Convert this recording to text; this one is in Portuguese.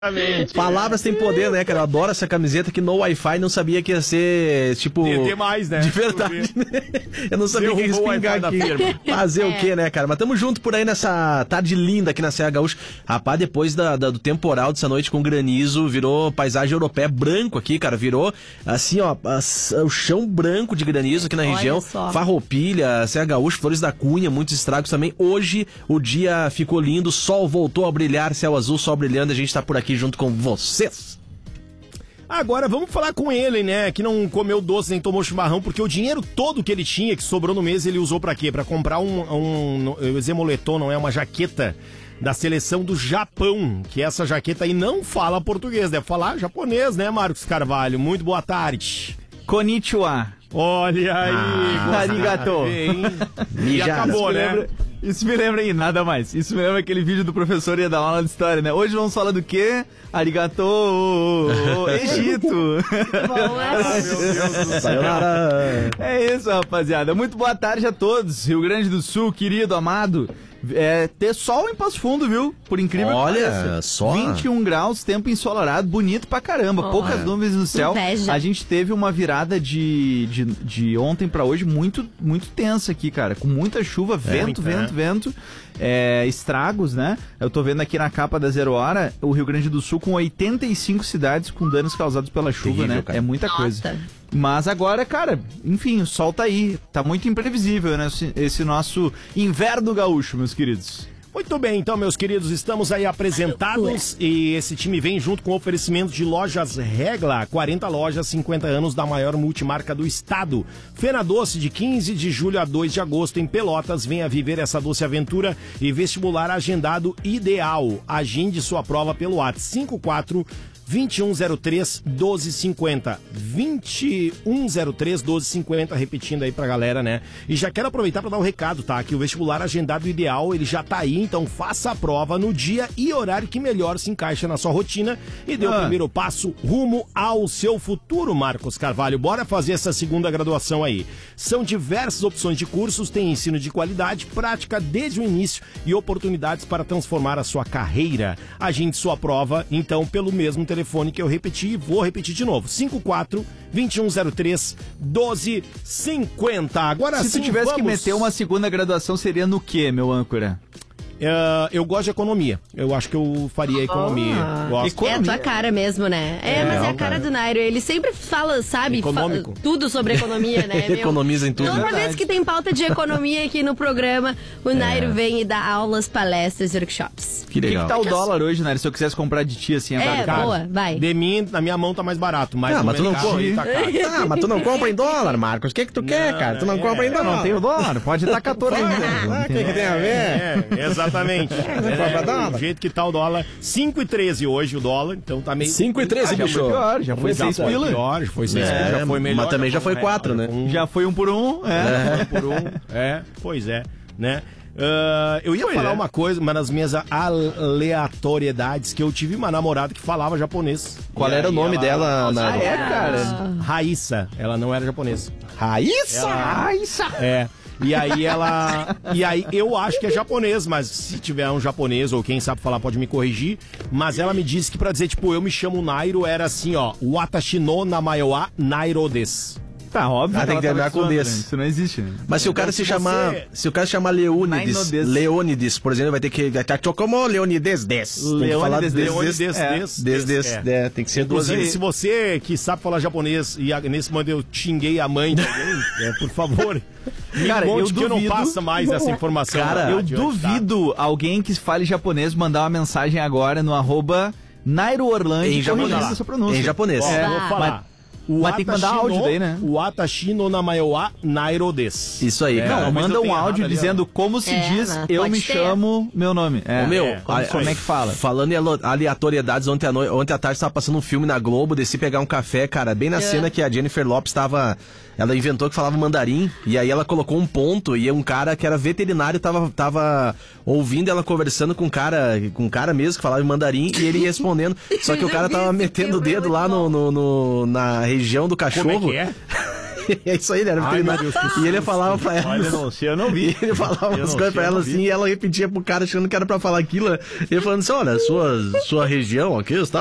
Palavras têm poder, né, cara? Eu adoro essa camiseta que no Wi-Fi não sabia que ia ser, tipo... demais, né? De verdade, né? Eu não sabia que ia espingar aqui. Fazer o quê, né, cara? Mas tamo junto por aí nessa tarde linda aqui na Serra Gaúcha. Rapaz, depois do temporal dessa noite com granizo, virou paisagem europeia branco aqui, cara. Virou, assim, ó, o chão branco de granizo aqui na região. Farroupilha, Serra Gaúcha, Flores da Cunha, muitos estragos também. Hoje o dia ficou lindo, o sol voltou a brilhar, céu azul, sol brilhando. A gente tá por aqui junto com vocês. Agora vamos falar com ele, né, que não comeu doce nem tomou chimarrão, porque o dinheiro todo que ele tinha, que sobrou no mês, ele usou pra quê? Pra comprar eu ia dizer moletom, não é, uma jaqueta da seleção do Japão, que essa jaqueta aí não fala português, deve falar japonês, né, Marcos Carvalho? Muito boa tarde. Konnichiwa. Olha aí, arigato. E acabou, né? Isso me lembra aí, nada mais. Isso me lembra aquele vídeo do professor ia dar aula de história, né? Hoje vamos falar do quê? Arigato, Egito. É isso, rapaziada. Muito boa tarde a todos. Rio Grande do Sul, querido, amado. Ter sol em Passo Fundo, viu? Por incrível que pareça. Só 21 graus, tempo ensolarado, bonito pra caramba. Poucas nuvens no céu. Inveja. A gente teve uma virada de ontem pra hoje muito, muito tensa aqui, cara. Com muita chuva, vento. Estragos, né? Eu tô vendo aqui na capa da Zero Hora, o Rio Grande do Sul com 85 cidades com danos causados pela chuva, terrível, né? Cara. É muita coisa. Mas agora, cara, enfim, o sol tá aí. Tá muito imprevisível, né? Esse nosso inverno gaúcho, meus queridos. Muito bem, então, meus queridos, estamos aí apresentados e esse time vem junto com o oferecimento de Lojas Regla, 40 lojas, 50 anos da maior multimarca do estado. Feira Doce de 15 de julho a 2 de agosto em Pelotas, venha viver essa doce aventura e vestibular agendado ideal. Agende sua prova pelo WhatsApp 5103-1250. 2103-1250, repetindo aí pra galera, né? E já quero aproveitar para dar um recado, tá? Que o vestibular agendado ideal, ele já tá aí, então faça a prova no dia e horário que melhor se encaixa na sua rotina e dê o primeiro passo rumo ao seu futuro, Marcos Carvalho. Bora fazer essa segunda graduação aí. São diversas opções de cursos, tem ensino de qualidade, prática desde o início e oportunidades para transformar a sua carreira. Agende sua prova, então, pelo mesmo telefone que eu repeti e vou repetir de novo. 54-2103-1250. Agora sim, se tu tivesse que meter uma segunda graduação, seria no quê, meu âncora? Eu gosto de economia. Eu acho que eu faria economia. É a tua cara mesmo, né? Mas é a cara do Nairo. Ele sempre fala, sabe? Tudo sobre economia, né? Economiza em tudo. Toda vez que tem pauta de economia aqui no programa, o Nairo vem e dá aulas, palestras, workshops. Que legal. O que tá o dólar hoje, Nairo? Se eu quisesse comprar de ti, assim, boa, vai. De mim, na minha mão tá mais barato. Mas mas tu não compra. Mas tu não compra em dólar, Marcos. O que tu quer, cara? Tu não compra em dólar. Não tem o dólar. Pode estar 14 ainda. O que tem a ver? Exatamente. O jeito que tá o dólar, 5,13 hoje o dólar, então tá meio... 5,13, bicho. Já foi 6 pila. Já foi 6 pila, já foi melhor. Mas também já foi 4, né? Já foi 1 por 1. Pois é, né? Eu ia falar uma coisa, uma das minhas aleatoriedades, que eu tive uma namorada que falava japonês. Qual era o nome dela? Cara? Raíssa, ela não era japonesa. Raíssa? Raíssa! E aí eu acho que é japonês, mas se tiver um japonês ou quem sabe falar pode me corrigir. Mas ela me disse que pra dizer, tipo, eu me chamo Nairo era assim, ó, Watashi no namae wa Nairo desu. Tá, óbvio. Tem que terminar com desse. Isso não existe, né? Mas se o cara se chamar Leônides, por exemplo, vai ter que... Como Leônides des. Leônides tem que ser duas vezes. Se você que sabe falar japonês e nesse momento eu xinguei a mãe de alguém, por favor... Cara, eu duvido, que eu não passa mais essa informação. Cara, eu duvido alguém que fale japonês mandar uma mensagem agora no @NairoOrlando em japonês. Essa pronúncia. Em japonês. Vou falar. Mas tem que mandar áudio daí, né? O Watashi no namae wa Nairo desu. Isso aí, cara. Não, manda um áudio dizendo como se diz, eu me chamo, meu nome. Como é que fala? Falando em aleatoriedades, ontem à tarde estava passando um filme na Globo, desci pegar um café, cara, bem na cena que a Jennifer Lopez estava... Ela inventou que falava mandarim, e aí ela colocou um ponto, e um cara que era veterinário tava ouvindo ela conversando com um cara mesmo que falava em mandarim, e ele respondendo, só que o cara tava metendo o dedo lá na região do cachorro. Como é que é? É isso aí, né? Era veterinário. E ele falava pra ela. Olha, não sei, eu não vi. Ele falava umas coisas pra ela assim, e ela repetia pro cara achando que era pra falar aquilo. Ele falando assim, olha, sua região aqui, está